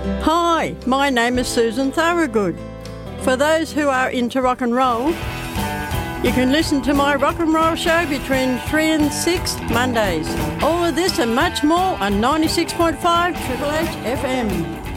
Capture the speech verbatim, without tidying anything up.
Hi, my name is Susan Thorogood. For those who are into rock and roll, you can listen to my rock and roll show between three and six Mondays. All of this and much more on ninety-six point five Triple H F M.